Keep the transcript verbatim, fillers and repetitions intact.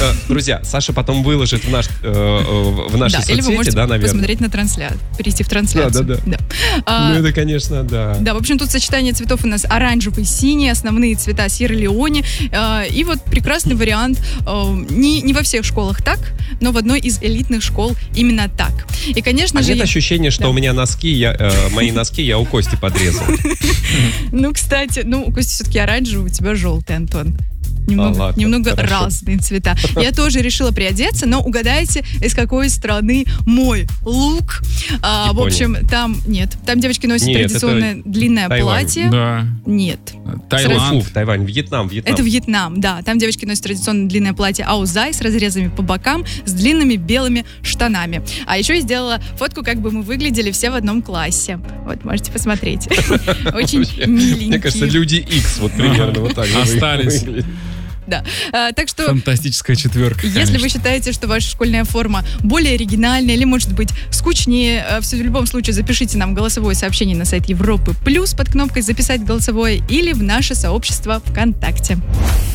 Друзья, Саша потом выложит в, наш, в наши да, соцсети, или вы можете да, наверное. посмотреть на трансляцию, перейти в трансляцию. Да, да, да. да. А, ну, это, конечно, да. Да, в общем, тут сочетание цветов у нас оранжевый, синий, основные цвета Сьерра-Леоне. И вот прекрасный вариант. Не, не во всех школах так, но в одной из элитных школ именно так. И, конечно а же... нет я... ощущения, что да. у меня носки, я, э, мои носки я у Кости подрезал? Ну, кстати, ну, у Кости все-таки оранжевый, у тебя желтый, Антон. Немного, а, ладно, немного разные цвета. Я тоже решила приодеться, но угадайте, из какой страны мой лук. А, в общем, там нет. Там девочки носят нет, традиционное длинное Тайвань. платье. Да. Нет. Таиланд. Фу, Тайвань, Вьетнам, Вьетнам. Это Вьетнам, да. Там девочки носят традиционное длинное платье аузай с разрезами по бокам, с длинными белыми штанами. А еще я сделала фотку, как бы мы выглядели все в одном классе. Вот, можете посмотреть. Очень миленькие. Мне кажется, люди Икс вот примерно вот так остались. Да. А, так что, фантастическая четверка. Если конечно. вы считаете, что ваша школьная форма более оригинальная или, может быть, скучнее, все, в любом случае запишите нам голосовое сообщение на сайт Европы Плюс под кнопкой «Записать голосовое» или в наше сообщество ВКонтакте.